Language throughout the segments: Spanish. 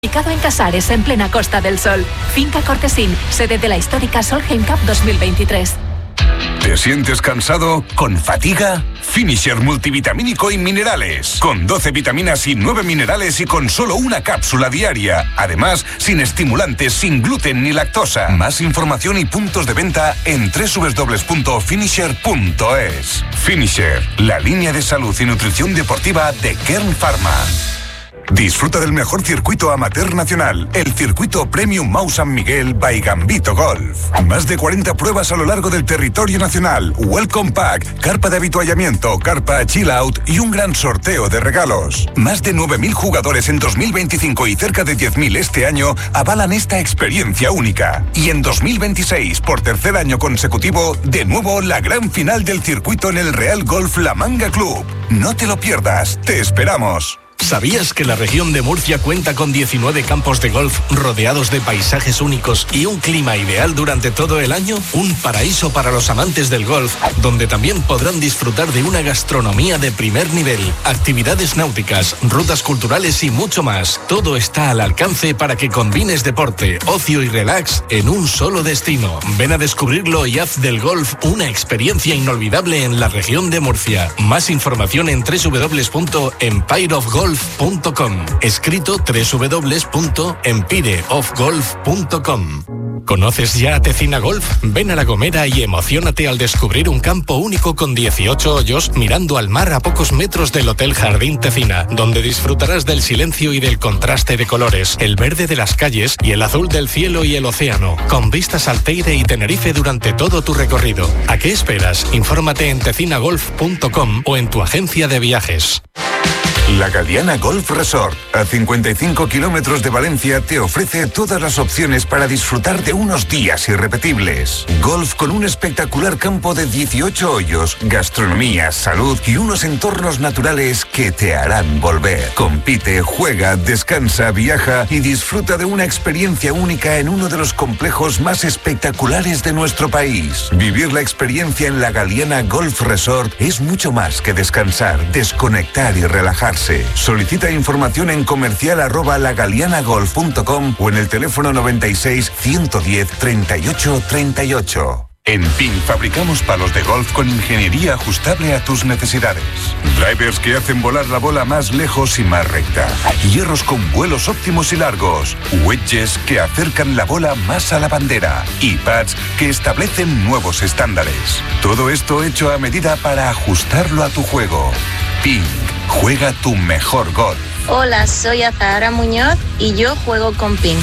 Ubicado en Casares, en plena Costa del Sol. Finca Cortesín, sede de la histórica Solheim Cup 2023. ¿Te sientes cansado? ¿Con fatiga? Finisher multivitamínico y minerales. Con 12 vitaminas y 9 minerales y con solo una cápsula diaria. Además, sin estimulantes, sin gluten ni lactosa. Más información y puntos de venta en www.finisher.es. Finisher, la línea de salud y nutrición deportiva de Kern Pharma. Disfruta del mejor circuito amateur nacional, el circuito Premium Mau San Miguel by Gambito Golf. Más de 40 pruebas a lo largo del territorio nacional, Welcome Pack, carpa de avituallamiento, carpa Chill Out y un gran sorteo de regalos. Más de 9.000 jugadores en 2025 y cerca de 10.000 este año avalan esta experiencia única. Y en 2026, por tercer año consecutivo, de nuevo la gran final del circuito en el Real Golf La Manga Club. No te lo pierdas, te esperamos. ¿Sabías que la región de Murcia cuenta con 19 campos de golf rodeados de paisajes únicos y un clima ideal durante todo el año? Un paraíso para los amantes del golf, donde también podrán disfrutar de una gastronomía de primer nivel, actividades náuticas, rutas culturales y mucho más. Todo está al alcance para que combines deporte, ocio y relax en un solo destino. Ven a descubrirlo y haz del golf una experiencia inolvidable en la región de Murcia. Más información en www.empireofgolf.com. Escrito www.empireofgolf.com. ¿Conoces ya a Tecina Golf? Ven a La Gomera y emociónate al descubrir un campo único con 18 hoyos mirando al mar a pocos metros del Hotel Jardín Tecina, donde disfrutarás del silencio y del contraste de colores, el verde de las calles y el azul del cielo y el océano, con vistas al Teide y Tenerife durante todo tu recorrido. ¿A qué esperas? Infórmate en tecinagolf.com o en tu agencia de viajes. La Galiana Golf Resort, a 55 kilómetros de Valencia, te ofrece todas las opciones para disfrutar de unos días irrepetibles. Golf con un espectacular campo de 18 hoyos, gastronomía, salud y unos entornos naturales que te harán volver. Compite, juega, descansa, viaja y disfruta de una experiencia única en uno de los complejos más espectaculares de nuestro país. Vivir la experiencia en la Galiana Golf Resort es mucho más que descansar, desconectar y relajarse. Solicita información en comercial@lagalianagolf.com o en el teléfono 96 110 38 38. En PIN fabricamos palos de golf con ingeniería ajustable a tus necesidades. Drivers que hacen volar la bola más lejos y más recta. Hierros con vuelos óptimos y largos. Wedges que acercan la bola más a la bandera. Y pads que establecen nuevos estándares. Todo esto hecho a medida para ajustarlo a tu juego. PIN. Juega tu mejor golf. Hola, soy Azahara Muñoz y yo juego con PIN.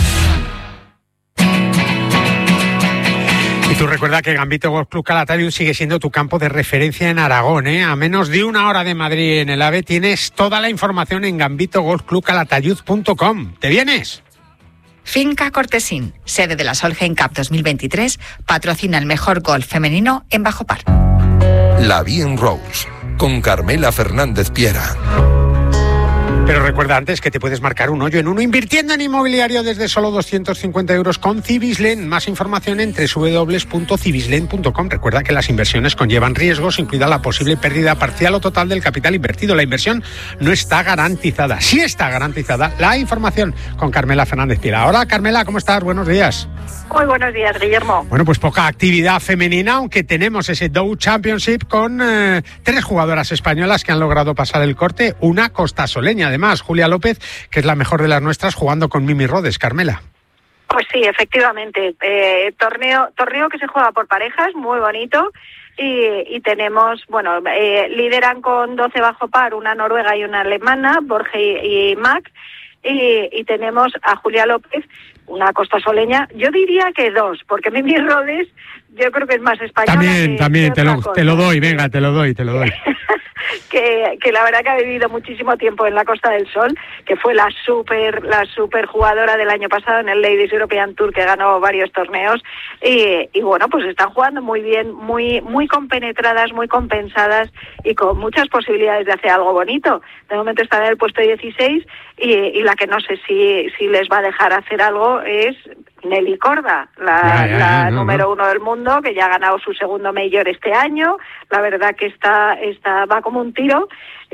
Y tú recuerda que Gambito Golf Club Calatayud sigue siendo tu campo de referencia en Aragón, ¿eh? A menos de una hora de Madrid en el AVE tienes toda la información en gambitogolfclubcalatayud.com. ¿Te vienes? Finca Cortesín, sede de la Solheim Cup 2023, patrocina el mejor golf femenino en Bajo Par. La Bien Rose, con Carmela Fernández Piera. Pero recuerda antes que te puedes marcar un hoyo en uno invirtiendo en inmobiliario desde solo 250 euros con Civislen. Más información en www.civislen.com. Recuerda que las inversiones conllevan riesgos, incluida la posible pérdida parcial o total del capital invertido. La inversión no está garantizada. Sí está garantizada la información con Carmela Fernández Piera. Hola Carmela, ¿cómo estás? Buenos días. Muy buenos días, Guillermo. Bueno, pues poca actividad femenina, aunque tenemos ese Dow Championship con 3 jugadoras españolas que han logrado pasar el corte. Una costasoleña, además, Julia López, que es la mejor de las nuestras, jugando con Mimi Rodes. Carmela. Pues sí, efectivamente. Torneo que se juega por parejas, muy bonito. Y tenemos, lideran con 12 bajo par, una noruega y una alemana, Borge y Mac. Y tenemos a Julia López, una costasoleña, yo diría que 2, porque Mimi Rodes yo creo que es más española. También, te lo doy, venga, te lo doy. que la verdad que ha vivido muchísimo tiempo en la Costa del Sol, que fue la super jugadora del año pasado en el Ladies European Tour, que ganó varios torneos, y bueno, pues están jugando muy bien, muy compenetradas, muy compensadas y con muchas posibilidades de hacer algo bonito. De momento están en el puesto 16 y la que no sé si les va a dejar hacer algo es Nelly Korda, la número 1 del mundo, que ya ha ganado su segundo Major este año. La verdad que va como un tiro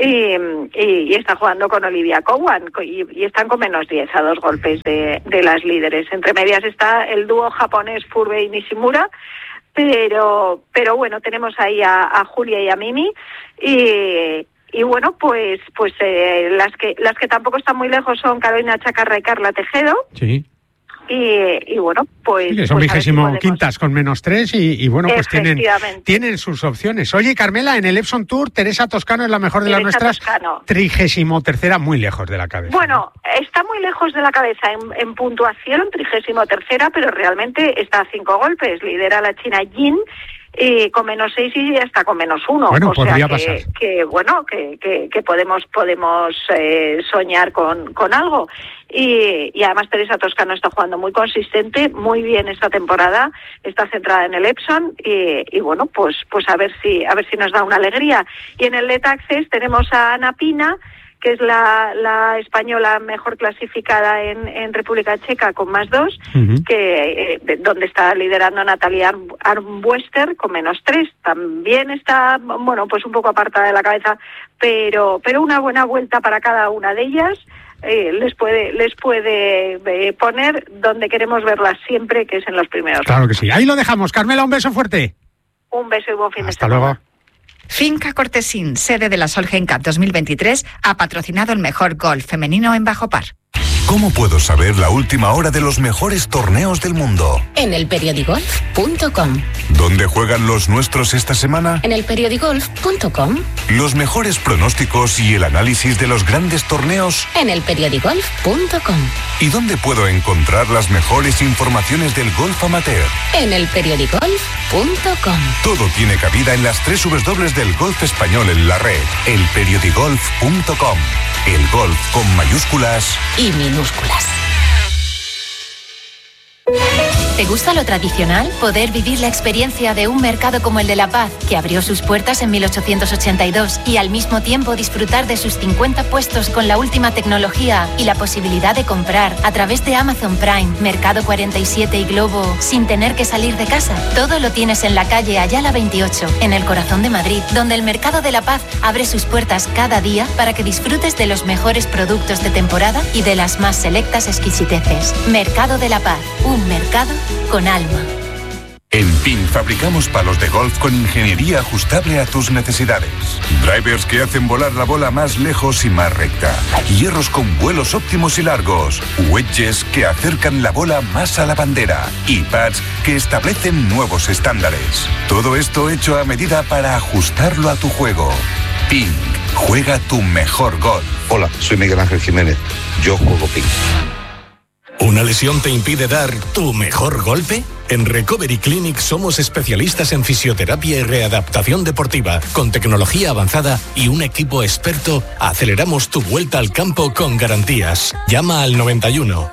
y está jugando con Olivia Cowan y están con menos 10 a 2 golpes de las líderes. Entre medias está el dúo japonés Furbe y Nishimura, pero bueno, tenemos ahí a Julia y a Mimi y bueno, pues las que tampoco están muy lejos son Carolina Chacarra y Carla Tejedo. Sí. Y bueno, pues... Sí, que son 25º con menos 3 y bueno, pues tienen sus opciones. Oye, Carmela, en el Epson Tour, Teresa Toscano es la mejor de las nuestras, 33ª, muy lejos de la cabeza. Bueno, está muy lejos de la cabeza en puntuación, 33ª, pero realmente está a 5 golpes. Lidera la china Jin, con menos 6 y ya está con menos 1. Bueno, o podría sea pasar. Que podemos soñar con algo. Y además Teresa Toscano está jugando muy consistente, muy bien esta temporada, está centrada en el Epson y bueno, pues a ver si nos da una alegría. Y en el Let Access tenemos a Ana Pina, que es la española mejor clasificada en República Checa con más 2, que donde está liderando Natalia Armbruster con menos 3. También está, bueno, pues un poco apartada de la cabeza, pero una buena vuelta para cada una de ellas. Les puede poner donde queremos verlas siempre, que es en los primeros. Claro que sí. Ahí lo dejamos. Carmela, un beso fuerte. Un beso y buen fin de semana. Hasta luego. Finca Cortesín, sede de la Solheim Cup 2023, ha patrocinado el mejor golf femenino en Bajo Par. ¿Cómo puedo saber la última hora de los mejores torneos del mundo? En elperiodigolf.com. ¿Dónde juegan los nuestros esta semana? En elperiodigolf.com. Los mejores pronósticos y el análisis de los grandes torneos. En elperiodigolf.com. ¿Y dónde puedo encontrar las mejores informaciones del golf amateur? En elperiodigolf.com. Todo tiene cabida en las 3 W del golf español en la red. elperiodigolf.com. El golf con mayúsculas y minúsculas. ¿Te gusta lo tradicional? Poder vivir la experiencia de un mercado como el de La Paz, que abrió sus puertas en 1882, y al mismo tiempo disfrutar de sus 50 puestos con la última tecnología y la posibilidad de comprar a través de Amazon Prime, Mercado 47 y Globo, sin tener que salir de casa. Todo lo tienes en la calle Ayala 28, en el corazón de Madrid, donde el Mercado de La Paz abre sus puertas cada día para que disfrutes de los mejores productos de temporada y de las más selectas exquisiteces. Mercado de La Paz, un mercado con alma. En PIN fabricamos palos de golf con ingeniería ajustable a tus necesidades. Drivers que hacen volar la bola más lejos y más recta. Hierros con vuelos óptimos y largos. Wedges que acercan la bola más a la bandera. Y pads que establecen nuevos estándares. Todo esto hecho a medida para ajustarlo a tu juego. PIN. Juega tu mejor golf. Hola, soy Miguel Ángel Jiménez. Yo juego PIN. ¿Una lesión te impide dar tu mejor golpe? En Recovery Clinic somos especialistas en fisioterapia y readaptación deportiva. Con tecnología avanzada y un equipo experto, aceleramos tu vuelta al campo con garantías. Llama al 91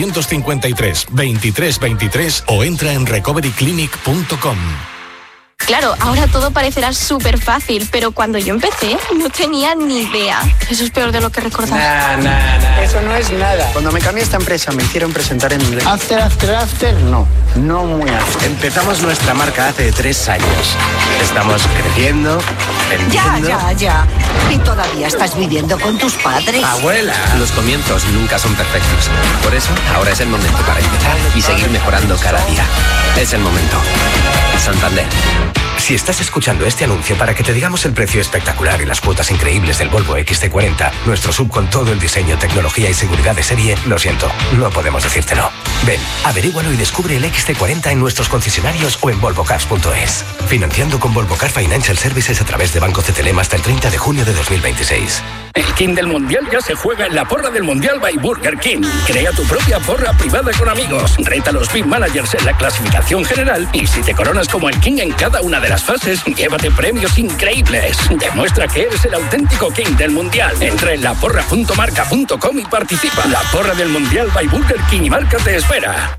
353 23 23 o entra en recoveryclinic.com. Claro, ahora todo parecerá súper fácil, pero cuando yo empecé no tenía ni idea. Eso es peor de lo que recordaba. Eso no es nada. Cuando me cambié a esta empresa me hicieron presentar en inglés. After, no muy after. Empezamos nuestra marca hace 3 años. Estamos creciendo, vendiendo... Ya. ¿Y todavía estás viviendo con tus padres? ¡Abuela! Los comienzos nunca son perfectos. Por eso, ahora es el momento para empezar y seguir mejorando cada día. Es el momento. Santander. Si estás escuchando este anuncio para que te digamos el precio espectacular y las cuotas increíbles del Volvo XC40, nuestro SUV con todo el diseño, tecnología y seguridad de serie, lo siento, no podemos decírtelo. Ven, averígualo y descubre el XC40 en nuestros concesionarios o en volvocars.es. Financiando con Volvo Car Financial Services a través de Banco CTLM hasta el 30 de junio de 2026. El King del Mundial ya se juega en la porra del Mundial by Burger King. Crea tu propia porra privada con amigos. Reta a los Big Managers en la clasificación general y si te coronas como el King en cada una de las fases, llévate premios increíbles. Demuestra que eres el auténtico King del Mundial. Entra en laporra.marca.com y participa. La porra del Mundial by Burger King y Marca te espera.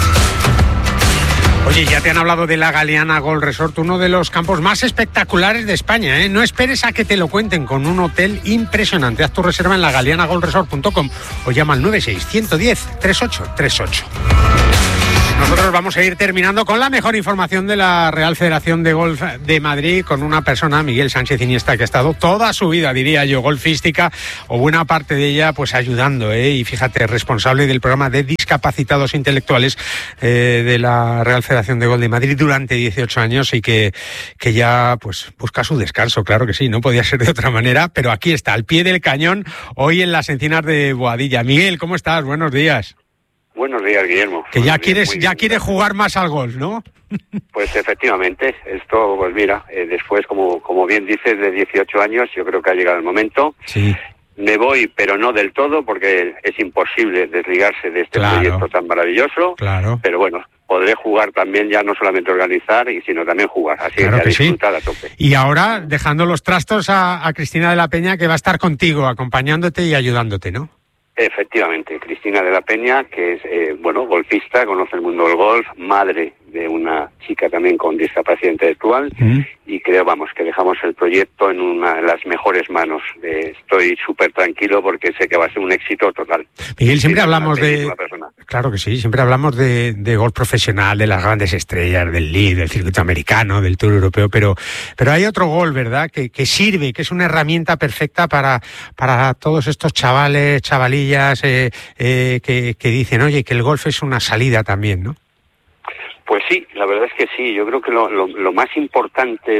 Oye, ya te han hablado de la Galeana Golf Resort, uno de los campos más espectaculares de España, ¿eh? No esperes a que te lo cuenten, con un hotel impresionante. Haz tu reserva en lagaleanagolfresort.com o llama al 96 110 3838. Nosotros vamos a ir terminando con la mejor información de la Real Federación de Golf de Madrid, con una persona, Miguel Sánchez Iniesta, que ha estado toda su vida, diría yo, golfística, o buena parte de ella, pues ayudando, y fíjate, responsable del programa de discapacitados intelectuales de la Real Federación de Golf de Madrid durante 18 años, y que ya pues busca su descanso, claro que sí, no podía ser de otra manera, pero aquí está, al pie del cañón, hoy en las Encinas de Boadilla. Miguel, ¿cómo estás? Buenos días. Buenos días, Guillermo. Que ya quieres jugar más al golf, ¿no? Pues efectivamente, esto, pues mira, después, como bien dices, de 18 años, yo creo que ha llegado el momento. Sí. Me voy, pero no del todo, porque es imposible desligarse de este proyecto tan maravilloso. Claro. Pero bueno, podré jugar también, ya no solamente organizar, sino también jugar. Así claro que a disfrutar a tope. Y ahora, dejando los trastos a Cristina de la Peña, que va a estar contigo, acompañándote y ayudándote, ¿no? Efectivamente, Cristina de la Peña, que es, golfista, conoce el mundo del golf, madre de una chica también con discapacidad intelectual, y creo, que dejamos el proyecto en una de las mejores manos. Estoy súper tranquilo porque sé que va a ser un éxito total. Miguel, siempre hablamos de... Claro que sí, siempre hablamos de golf profesional, de las grandes estrellas, del LIV, del circuito americano, del Tour europeo, pero hay otro golf, ¿verdad?, que sirve, que es una herramienta perfecta para todos estos chavales, chavalillas, que dicen, oye, que el golf es una salida también, ¿no? Pues sí, la verdad es que sí. Yo creo que lo más importante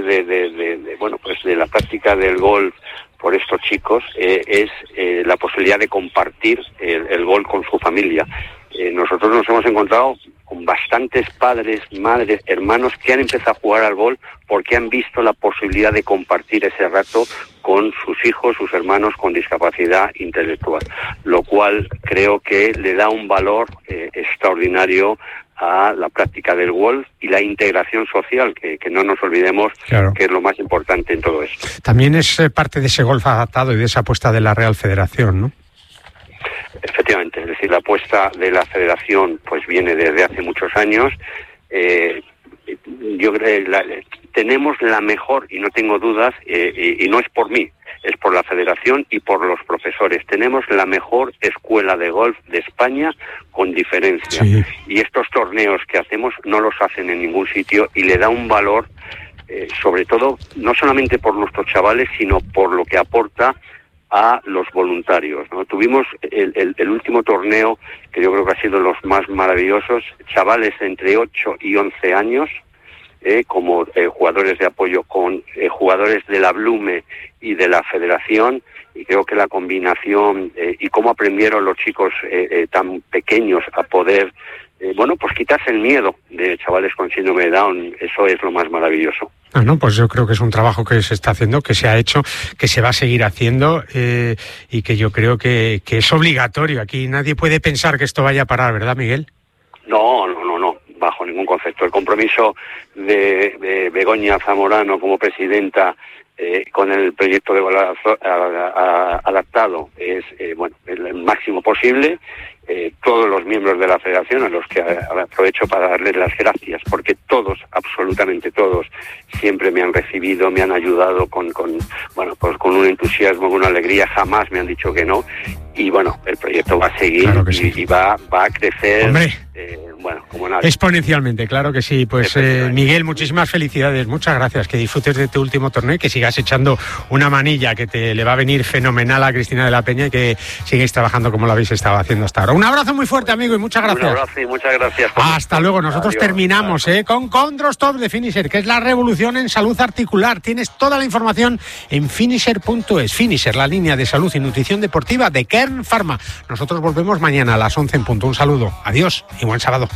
de la práctica del golf por estos chicos es la posibilidad de compartir el golf con su familia. Nosotros nos hemos encontrado con bastantes padres, madres, hermanos que han empezado a jugar al golf porque han visto la posibilidad de compartir ese rato con sus hijos, sus hermanos con discapacidad intelectual, lo cual creo que le da un valor extraordinario a la práctica del golf y la integración social, que no nos olvidemos, claro, que es lo más importante en todo esto. También es parte de ese golf adaptado y de esa apuesta de la Real Federación, ¿no? Efectivamente, es decir, la apuesta de la Federación pues viene desde hace muchos años. Yo creo que tenemos la mejor, y no tengo dudas, y no es por mí, es por la Federación y por los profesores. Tenemos la mejor escuela de golf de España con diferencia. Sí. Y estos torneos que hacemos no los hacen en ningún sitio y le da un valor, sobre todo, no solamente por nuestros chavales, sino por lo que aporta a los voluntarios, ¿no? Tuvimos el último torneo, que yo creo que ha sido los más maravillosos, chavales entre 8 y 11 años, como jugadores de apoyo con jugadores de la Blume y de la Federación, y creo que la combinación y cómo aprendieron los chicos tan pequeños a poder, pues quitarse el miedo de chavales con síndrome de Down, eso es lo más maravilloso. Pues yo creo que es un trabajo que se está haciendo, que se ha hecho, que se va a seguir haciendo, y que yo creo que es obligatorio. Aquí nadie puede pensar que esto vaya a parar, ¿verdad, Miguel? No, bajo ningún concepto. El compromiso de Begoña Zamorano como presidenta con el proyecto de adaptado es el máximo posible. Todos los miembros de la Federación, a los que aprovecho para darles las gracias, porque todos, absolutamente todos, siempre me han recibido, me han ayudado con un entusiasmo, con una alegría, jamás me han dicho que no, y el proyecto va a seguir, claro que sí, y va a crecer. ¡Hombre! Como nadie. Exponencialmente, claro que sí. Pues Miguel, muchísimas felicidades, muchas gracias, que disfrutes de tu último torneo y que sigas echando una manilla, que le va a venir fenomenal a Cristina de la Peña, y que sigáis trabajando como lo habéis estado haciendo hasta ahora. Un abrazo muy fuerte, amigo, y muchas gracias. Un abrazo y muchas gracias. Hasta luego. Nosotros terminamos con Condrostop de Finisher, que es la revolución en salud articular. Tienes toda la información en finisher.es. Finisher, la línea de salud y nutrición deportiva de Kern Pharma. Nosotros volvemos mañana a las 11 en punto. Un saludo, adiós y buen sábado.